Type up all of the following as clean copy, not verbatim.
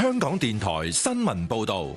香港電台新聞報道。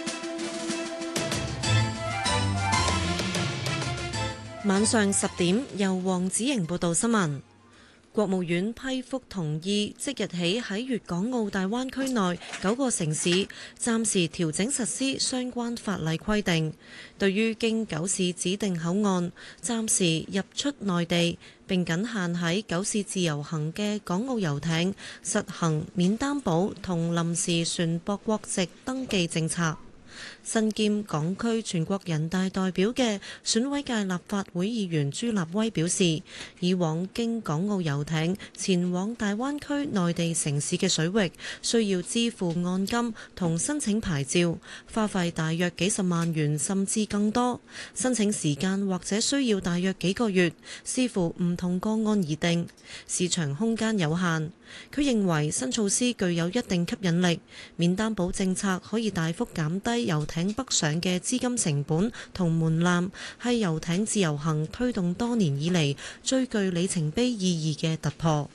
晚上10點，由黃子瑩報道新聞。國務院批覆同意，即日起喺粵港澳大灣區內9個城市暫時調整實施相關法例規定。對於經9市指定口岸暫時入出內地並僅限喺9市自由行嘅港澳遊艇，實行免擔保同臨時船舶國籍登記政策。身兼港區全國人大代表嘅選委界立法會議員朱立威表示，以往經港澳遊艇前往大灣區內地城市嘅水域，需要支付按金同申請牌照，花費大約幾十萬元甚至更多，申請時間或者需要大約幾個月，視乎唔同個案而定，市場空間有限。佢認為新措施具有一定吸引力，免擔保政策可以大幅減低遊艇北上嘅資金成本同門檻，係遊艇自由行推動多年以嚟最具里程碑意義嘅突破。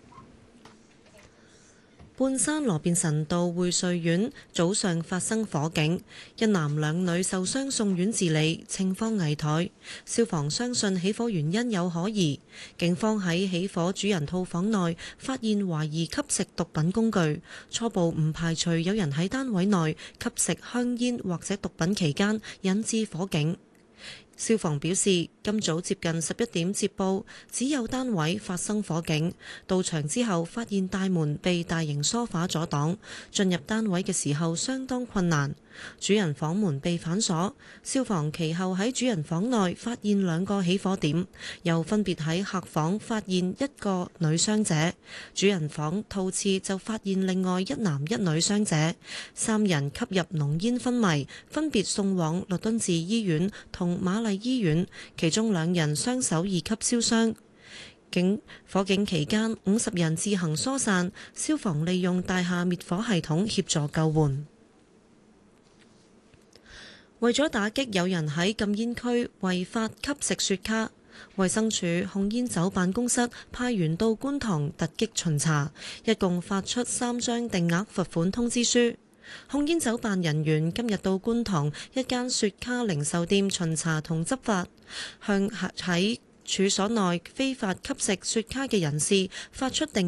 半山羅便臣道匯瑞苑早上發生火警，一男兩女受傷送院治理，情況危殆。消防相信起火原因有可疑，警方喺起火主人套房內發現懷疑吸食毒品工具，初步唔排除有人喺單位內吸食香煙或者毒品期間引致火警。消防表示，今早接近11點接報，只有單位發生火警。到場之後，發現大門被大型梳化阻擋，進入單位嘅時候相當困難。主人房門被反鎖，消防其後喺主人房內發現2個起火點，又分別喺客房發現1個女傷者，主人房套廁就發現另外1男1女傷者，3人吸入濃煙昏迷，分別送往律敦治醫院同瑪麗醫院，其中2人雙手2級燒傷。火警期間50人自行疏散，消防利用大廈滅火系統協助救援。為咗打擊有人喺禁煙區違法吸食雪茄，衛生署控煙酒辦公室派員到觀塘突擊巡查，一共發出3張定額罰款通知書。控煙酒辦人員今日到觀塘一間雪茄零售店巡查同執法，向喺處所內非法吸食雪茄嘅人士發出定